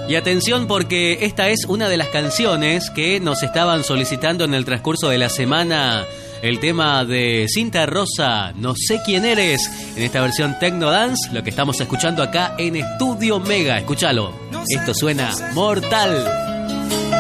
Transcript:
Y atención porque esta es una de las canciones que nos estaban solicitando en el transcurso de la semana. El tema de Cinta Rosa, No sé quién eres, en esta versión Techno Dance, lo que estamos escuchando acá en Estudio Mega. Escúchalo, esto suena mortal.